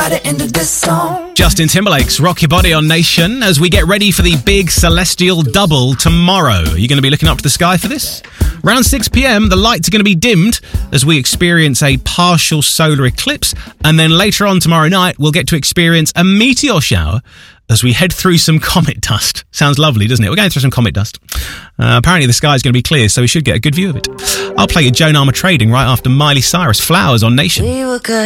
Justin Timberlake's Rock Your Body on Nation as we get ready for the big celestial double tomorrow. Are you going to be looking up to the sky for this? Around 6 p.m, the lights are going to be dimmed as we experience a partial solar eclipse. And then later on tomorrow night, we'll get to experience a meteor shower as we head through some comet dust. Sounds lovely, doesn't it? We're going through some comet dust. Apparently the sky is going to be clear, so we should get a good view of it. I'll play you Joan Armour Trading right after Miley Cyrus. Flowers on Nation.